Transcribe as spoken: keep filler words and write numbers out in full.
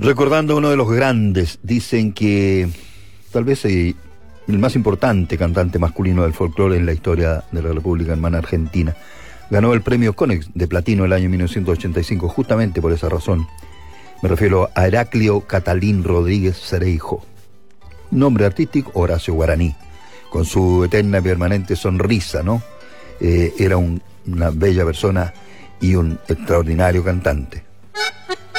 Recordando a uno de los grandes, dicen que tal vez eh, el más importante cantante masculino del folclore en la historia de la República Hermana Argentina. Ganó el premio Conex de platino el año mil novecientos ochenta y cinco, justamente por esa razón. Me refiero a Heraclio Catalín Rodríguez Cereijo. Nombre artístico, Horacio Guaraní. Con su eterna y permanente sonrisa, ¿no? Eh, era un, una bella persona y un extraordinario cantante.